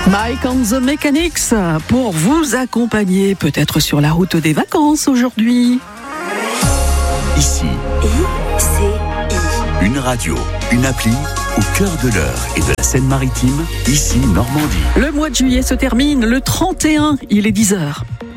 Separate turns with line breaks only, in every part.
Mike and the Mechanics pour vous accompagner peut-être sur la route des vacances aujourd'hui.
Ici, ICI. Une radio, une appli au cœur de l'Eure et de la Seine-Maritime, ici Normandie.
Le mois de juillet se termine le 31, il est 10h.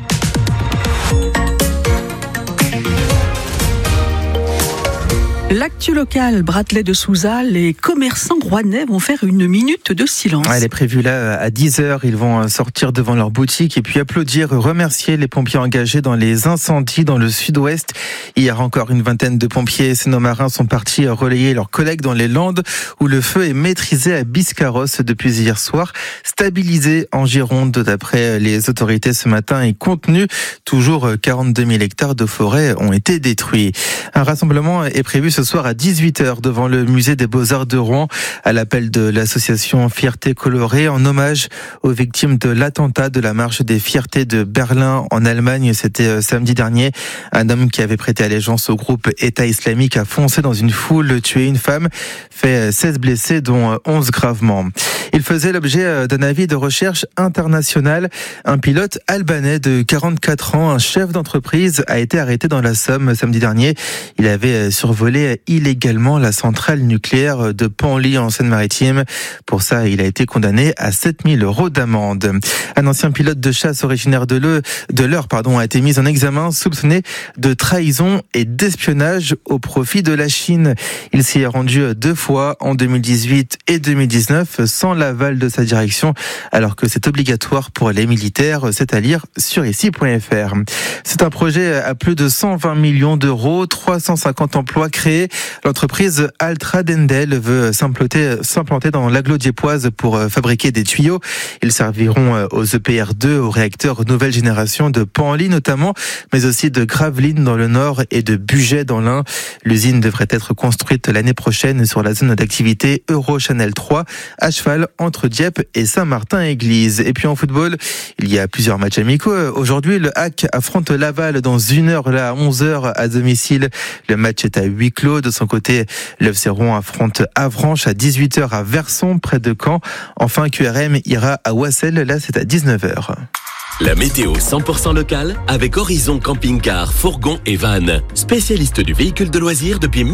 L'actu locale, Bratelet de Souza, les commerçants rouennais vont faire une minute de silence.
Elle est prévue là à 10h. Ils vont sortir devant leur boutique et puis applaudir, remercier les pompiers engagés dans les incendies dans le sud-ouest. Hier encore, une vingtaine de pompiers sénomarins sont partis relayer leurs collègues dans les Landes où le feu est maîtrisé à Biscarrosse depuis hier soir. Stabilisé en Gironde d'après les autorités ce matin et contenu. Toujours 42 000 hectares de forêt ont été détruits. Un rassemblement est prévu ce soir à 18h devant le musée des Beaux-Arts de Rouen à l'appel de l'association Fierté Colorée en hommage aux victimes de l'attentat de la marche des fiertés de Berlin en Allemagne. C'était samedi dernier. Un homme qui avait prêté allégeance au groupe État islamique a foncé dans une foule, tué une femme, fait 16 blessés dont 11 gravement. Il faisait l'objet d'un avis de recherche international. Un pilote albanais de 44 ans, un chef d'entreprise, a été arrêté dans la Somme samedi dernier. Il avait survolé illégalement la centrale nucléaire de Penly en Seine-Maritime. Pour ça, il a été condamné à 7 000 € d'amende. Un ancien pilote de chasse originaire de l'Eure a été mis en examen, soupçonné de trahison et d'espionnage au profit de la Chine. Il s'y est rendu 2 fois en 2018 et 2019 sans l'aval de sa direction, alors que c'est obligatoire pour les militaires. C'est à lire sur ici.fr. C'est un projet à plus de 120 millions d'euros, 350 emplois créés. L'entreprise Altra Dendel veut s'implanter dans l'agglo diepoise pour fabriquer des tuyaux. Ils serviront aux EPR2, aux réacteurs nouvelle génération de Penly notamment, mais aussi de Gravelines dans le nord et de Bugey dans l'Ain. L'usine devrait être construite l'année prochaine sur la zone d'activité Eurochannel 3, à cheval entre Dieppe et Saint-Martin-Église. Et puis en football, il y a plusieurs matchs amicaux. Aujourd'hui, le HAC affronte Laval dans 1 heure, là, à 11h à domicile. Le match est à huis clos. De son côté, l'FC-Rouen affronte Avranches à 18h à Verson, près de Caen. Enfin, QRM ira à Wassel. Là, c'est à 19h.
La météo 100% locale avec Horizon Camping-Car, Fourgon et Van. Spécialiste du véhicule de loisirs depuis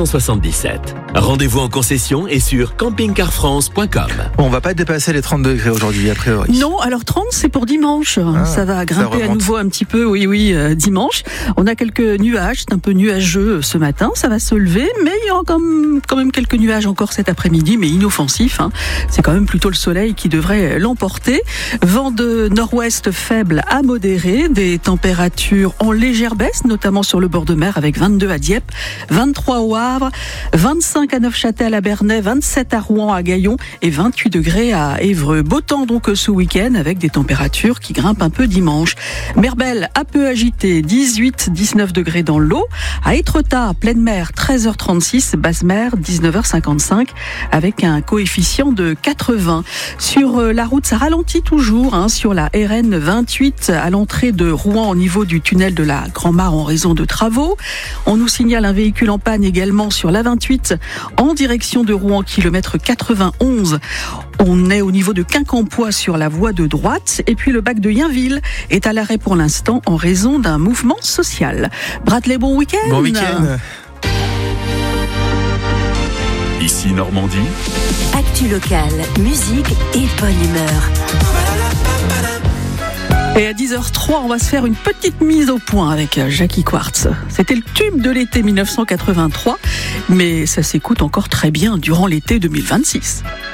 1977. Rendez-vous en concession et sur campingcarfrance.com.
Bon, on va pas dépasser les 30 degrés aujourd'hui, a priori.
Non, alors 30, c'est pour dimanche. Ça va grimper à nouveau un petit peu, oui, dimanche. On a quelques nuages, c'est un peu nuageux ce matin. Ça va se lever, mais il y aura quand même quelques nuages encore cet après-midi, mais inoffensifs. C'est quand même plutôt le soleil qui devrait l'emporter. Vent de nord-ouest faible à modéré, des températures en légère baisse, notamment sur le bord de mer avec 22 à Dieppe, 23 au Havre, 25 à Neufchâtel à Bernay, 27 à Rouen à Gaillon et 28 degrés à Évreux. Beau temps donc ce week-end avec des températures qui grimpent un peu dimanche. Merbel un peu agité, 18-19 degrés dans l'eau. À Étretat, pleine mer, 13h36, basse mer, 19h55 avec un coefficient de 80. Sur la route, ça ralentit toujours sur la RN 28 à l'entrée de Rouen au niveau du tunnel de la Grand-Mare en raison de travaux. On nous signale un véhicule en panne également sur la 28 en direction de Rouen, kilomètre 91. On est au niveau de Quincampoix sur la voie de droite. Et puis le bac de Yainville est à l'arrêt pour l'instant en raison d'un mouvement social. Bratelet, bon week-end.
Bon week-end.
Ici Normandie.
Actu locale, musique et bonne humeur.
Et à 10h03, on va se faire une petite mise au point avec Jackie Quartz. C'était le tube de l'été 1983, mais ça s'écoute encore très bien durant l'été 2026.